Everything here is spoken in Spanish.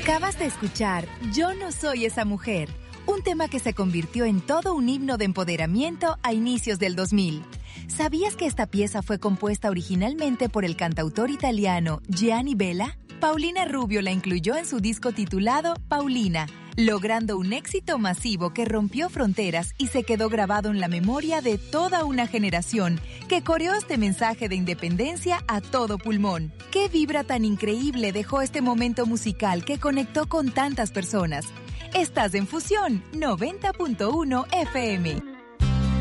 Acabas de escuchar Yo no soy esa mujer, un tema que se convirtió en todo un himno de empoderamiento a inicios del 2000. ¿Sabías que esta pieza fue compuesta originalmente por el cantautor italiano Gianni Bella? Paulina Rubio la incluyó en su disco titulado Paulina, logrando un éxito masivo que rompió fronteras y se quedó grabado en la memoria de toda una generación que coreó este mensaje de independencia a todo pulmón. ¿Qué vibra tan increíble dejó este momento musical que conectó con tantas personas? Estás en Fusión 90.1 FM.